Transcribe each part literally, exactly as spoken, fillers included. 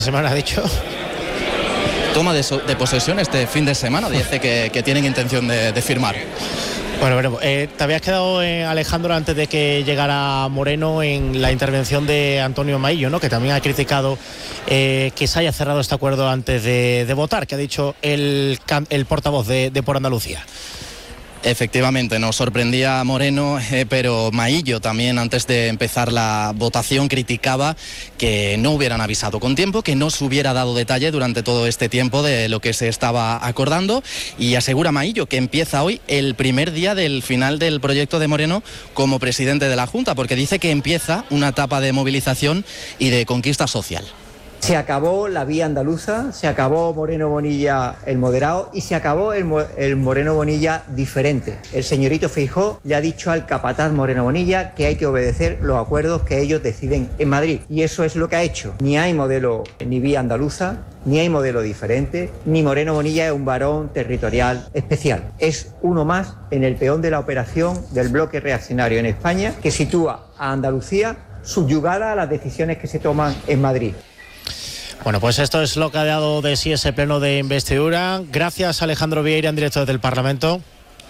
semana, ha dicho. Toma de, so, de posesión este fin de semana, dice que, que tienen intención de, de firmar. Bueno, bueno eh, te habías quedado, eh, Alejandro, antes de que llegara Moreno, en la intervención de Antonio Maillo, ¿no? Que también ha criticado eh, que se haya cerrado este acuerdo antes de, de votar, que ha dicho el, el portavoz de, de Por Andalucía. Efectivamente, nos sorprendía Moreno, eh, pero Maillo también, antes de empezar la votación, criticaba que no hubieran avisado con tiempo, que no se hubiera dado detalle durante todo este tiempo de lo que se estaba acordando, y asegura Maillo que empieza hoy el primer día del final del proyecto de Moreno como presidente de la Junta, porque dice que empieza una etapa de movilización y de conquista social. Se acabó la vía andaluza, se acabó Moreno Bonilla el moderado y se acabó el, el Moreno Bonilla diferente. El señorito Feijóo le ha dicho al capataz Moreno Bonilla que hay que obedecer los acuerdos que ellos deciden en Madrid. Y eso es lo que ha hecho. Ni hay modelo ni vía andaluza, ni hay modelo diferente, ni Moreno Bonilla es un varón territorial especial. Es uno más en el peón de la operación del bloque reaccionario en España, que sitúa a Andalucía subyugada a las decisiones que se toman en Madrid. Bueno, pues esto es lo que ha dado de sí ese pleno de investidura. Gracias, Alejandro Vieira, en directo desde el Parlamento.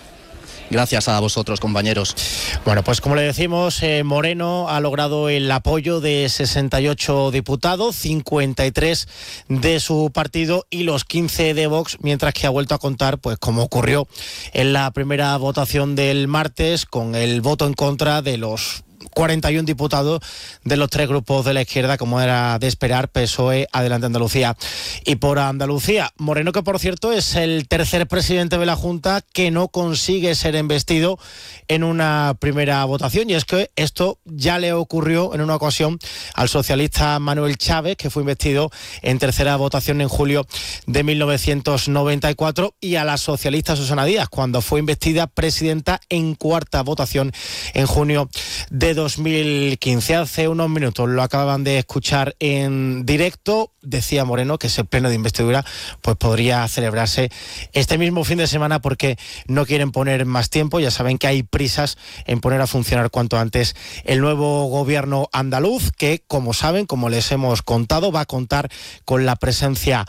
Gracias a vosotros, compañeros. Bueno, pues como le decimos, eh, Moreno ha logrado el apoyo de sesenta y ocho diputados, cincuenta y tres de su partido y los quince de Vox, mientras que ha vuelto a contar, pues como ocurrió en la primera votación del martes, con el voto en contra de los cuarenta y uno diputados de los tres grupos de la izquierda, como era de esperar, P S O E, Adelante Andalucía y Por Andalucía. Moreno, que por cierto es el tercer presidente de la Junta que no consigue ser embestido en una primera votación, y es que esto ya le ocurrió en una ocasión al socialista Manuel Chávez, que fue investido en tercera votación en julio de mil novecientos noventa y cuatro, y a la socialista Susana Díaz, cuando fue investida presidenta en cuarta votación en junio de dos mil quince. Hace unos minutos lo acaban de escuchar en directo. Decía Moreno que ese pleno de investidura pues podría celebrarse este mismo fin de semana, porque no quieren poner más tiempo. Ya saben que hay prisas en poner a funcionar cuanto antes el nuevo gobierno andaluz, que, como saben, como les hemos contado, va a contar con la presencia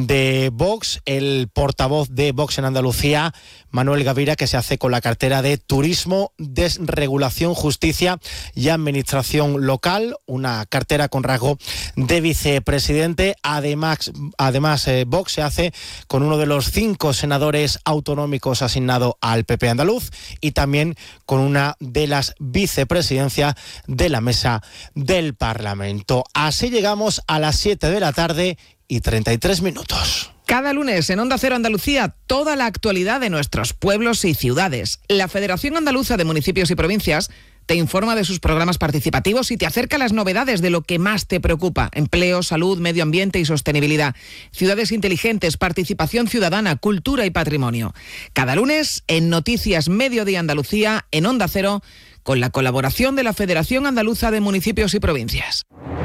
de Vox. El portavoz de Vox en Andalucía, Manuel Gavira, que se hace con la cartera de Turismo, Desregulación, Justicia y Administración Local, una cartera con rasgo de vicepresidente. Además, además eh, Vox se hace con uno de los cinco senadores autonómicos asignado al P P andaluz, y también con una de las vicepresidencias de la mesa del Parlamento. Así llegamos a las siete de la tarde y treinta y tres minutos. Cada lunes en Onda Cero Andalucía, toda la actualidad de nuestros pueblos y ciudades. La Federación Andaluza de Municipios y Provincias te informa de sus programas participativos y te acerca las novedades de lo que más te preocupa: empleo, salud, medio ambiente y sostenibilidad, ciudades inteligentes, participación ciudadana, cultura y patrimonio. Cada lunes en Noticias Mediodía Andalucía, en Onda Cero, con la colaboración de la Federación Andaluza de Municipios y Provincias.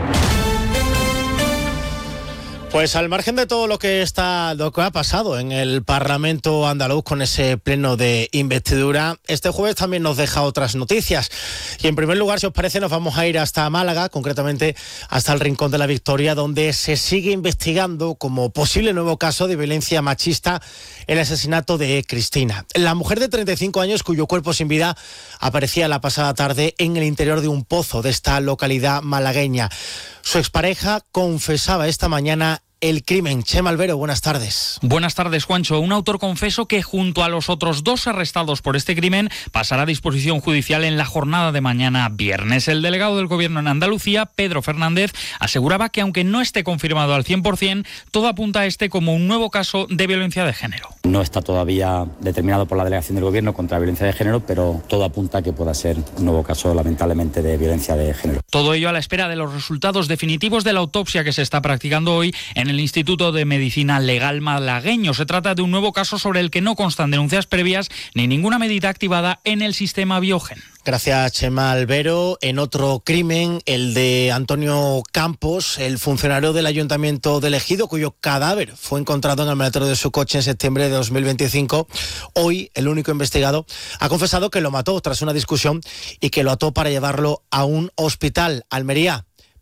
Pues al margen de todo lo que está, lo que ha pasado en el Parlamento andaluz con ese pleno de investidura, este jueves también nos deja otras noticias. Y en primer lugar, si os parece, nos vamos a ir hasta Málaga, concretamente hasta el Rincón de la Victoria, donde se sigue investigando como posible nuevo caso de violencia machista el asesinato de Cristina, la mujer de treinta y cinco años cuyo cuerpo sin vida aparecía la pasada tarde en el interior de un pozo de esta localidad malagueña. Su expareja confesaba esta mañana el crimen. Chema Albero, buenas tardes. Buenas tardes, Juancho. Un autor confeso que junto a los otros dos arrestados por este crimen pasará a disposición judicial en la jornada de mañana viernes. El delegado del Gobierno en Andalucía, Pedro Fernández, aseguraba que aunque no esté confirmado al cien por ciento, todo apunta a este como un nuevo caso de violencia de género. No está todavía determinado por la delegación del Gobierno contra la violencia de género, pero todo apunta a que pueda ser un nuevo caso, lamentablemente, de violencia de género. Todo ello a la espera de los resultados definitivos de la autopsia que se está practicando hoy en el Instituto de Medicina Legal malagueño. Se trata de un nuevo caso sobre el que no constan denuncias previas ni ninguna medida activada en el sistema Biogen. Gracias, Chema Albero. En otro crimen, el de Antonio Campos, el funcionario del Ayuntamiento de Ejido, cuyo cadáver fue encontrado en el maletero de su coche en septiembre de dos mil veinticinco. Hoy, el único investigado ha confesado que lo mató tras una discusión y que lo ató para llevarlo a un hospital. Almería.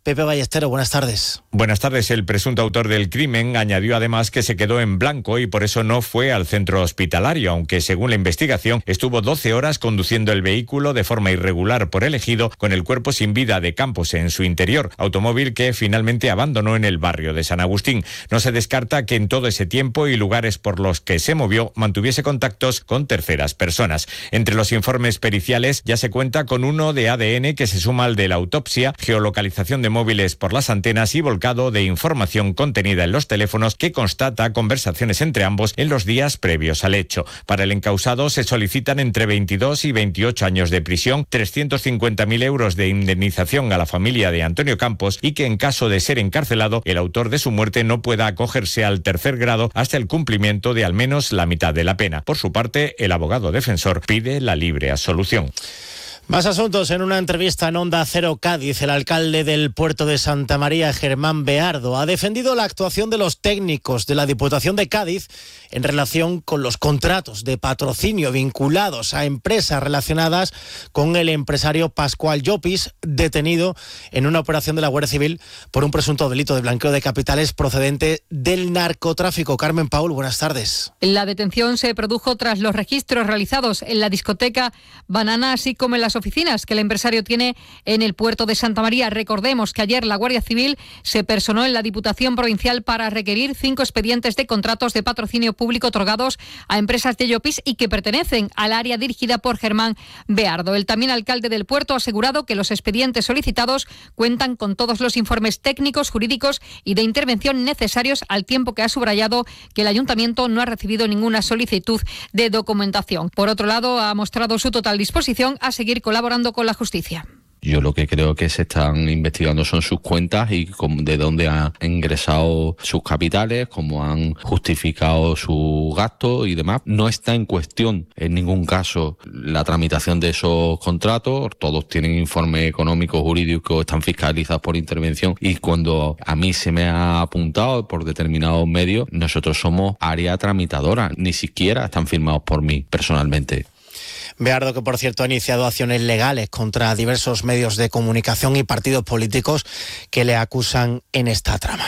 Pepe Ballesteros, buenas tardes. Buenas tardes. El presunto autor del crimen añadió además que se quedó en blanco y por eso no fue al centro hospitalario, aunque según la investigación estuvo doce horas conduciendo el vehículo de forma irregular por el Ejido con el cuerpo sin vida de Campos en su interior, automóvil que finalmente abandonó en el barrio de San Agustín. No se descarta que en todo ese tiempo y lugares por los que se movió mantuviese contactos con terceras personas. Entre los informes periciales ya se cuenta con uno de A D N que se suma al de la autopsia, geolocalización de móviles por las antenas y volcado de información contenida en los teléfonos que constata conversaciones entre ambos en los días previos al hecho. Para el encausado se solicitan entre veintidós y veintiocho años de prisión, trescientos cincuenta mil euros de indemnización a la familia de Antonio Campos y que en caso de ser encarcelado, el autor de su muerte no pueda acogerse al tercer grado hasta el cumplimiento de al menos la mitad de la pena. Por su parte, el abogado defensor pide la libre absolución. Más asuntos. En una entrevista en Onda Cero Cádiz, el alcalde del puerto de Santa María, Germán Beardo, ha defendido la actuación de los técnicos de la Diputación de Cádiz en relación con los contratos de patrocinio vinculados a empresas relacionadas con el empresario Pascual Llopis, detenido en una operación de la Guardia Civil por un presunto delito de blanqueo de capitales procedente del narcotráfico. Carmen Paul, buenas tardes. La detención se produjo tras los registros realizados en la discoteca Banana, así como en las oficinas que el empresario tiene en el puerto de Santa María. Recordemos que ayer la Guardia Civil se personó en la Diputación Provincial para requerir cinco expedientes de contratos de patrocinio público otorgados a empresas de Llopis y que pertenecen al área dirigida por Germán Beardo. El también alcalde del puerto ha asegurado que los expedientes solicitados cuentan con todos los informes técnicos, jurídicos y de intervención necesarios, al tiempo que ha subrayado que el ayuntamiento no ha recibido ninguna solicitud de documentación. Por otro lado, ha mostrado su total disposición a seguir colaborando con la justicia. Yo lo que creo que se están investigando son sus cuentas y de dónde han ingresado sus capitales, cómo han justificado su gasto y demás. No está en cuestión en ningún caso la tramitación de esos contratos. Todos tienen informes económicos, jurídicos, están fiscalizados por intervención y cuando a mí se me ha apuntado por determinados medios, nosotros somos área tramitadora. Ni siquiera están firmados por mí personalmente. Beardo, que por cierto ha iniciado acciones legales contra diversos medios de comunicación y partidos políticos que le acusan en esta trama.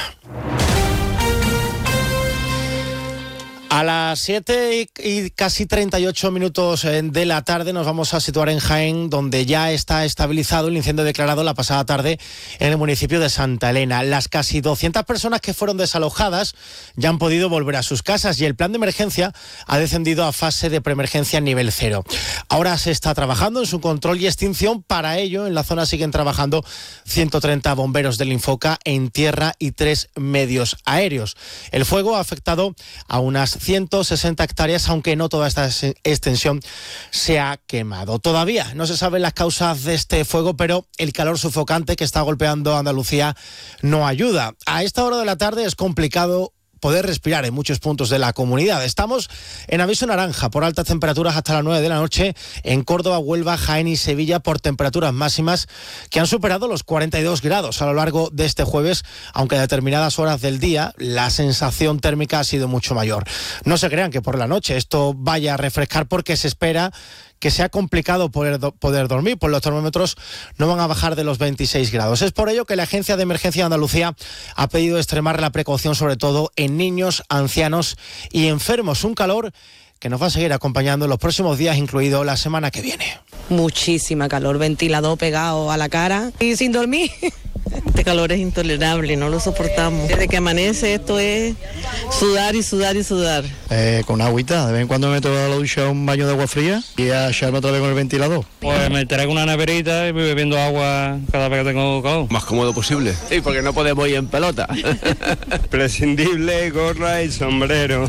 A las siete y casi treinta y ocho minutos de la tarde nos vamos a situar en Jaén, donde ya está estabilizado el incendio declarado la pasada tarde en el municipio de Santa Elena. Las casi doscientas personas que fueron desalojadas ya han podido volver a sus casas y el plan de emergencia ha descendido a fase de preemergencia nivel cero. Ahora se está trabajando en su control y extinción. Para ello, en la zona siguen trabajando ciento treinta bomberos del Infoca en tierra y tres medios aéreos. El fuego ha afectado a unas ciento sesenta hectáreas, aunque no toda esta extensión se ha quemado. Todavía no se saben las causas de este fuego, pero el calor sofocante que está golpeando a Andalucía no ayuda. A esta hora de la tarde es complicado poder respirar en muchos puntos de la comunidad. Estamos en aviso naranja por altas temperaturas hasta las nueve de la noche en Córdoba, Huelva, Jaén y Sevilla, por temperaturas máximas que han superado los cuarenta y dos grados a lo largo de este jueves, aunque a determinadas horas del día la sensación térmica ha sido mucho mayor. No se crean que por la noche esto vaya a refrescar, porque se espera que sea complicado poder, do- poder dormir, pues los termómetros no van a bajar de los veintiséis grados. Es por ello que la Agencia de Emergencia de Andalucía ha pedido extremar la precaución, sobre todo en niños, ancianos y enfermos. Un calor que nos va a seguir acompañando en los próximos días, incluido la semana que viene. Muchísima calor, ventilador pegado a la cara y sin dormir. Este calor es intolerable, no lo soportamos. Desde que amanece esto es sudar y sudar y sudar. Eh, con agüita, de vez en cuando me meto a la ducha un baño de agua fría y a echarme otra vez con el ventilador. Pues me traigo una neverita y voy bebiendo agua cada vez que tengo calor. Más cómodo posible. Sí, porque no podemos ir en pelota. Prescindible, gorra y sombrero.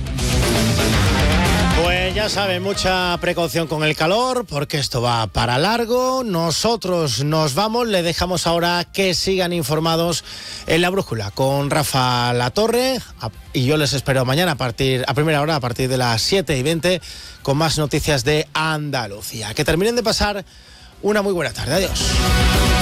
Pues ya saben, mucha precaución con el calor, porque esto va para largo. Nosotros nos vamos, le dejamos ahora que sigan informados en La Brújula con Rafa Latorre, y yo les espero mañana a partir a primera hora, a partir de las siete y veinte, con más noticias de Andalucía. Que terminen de pasar una muy buena tarde. Adiós.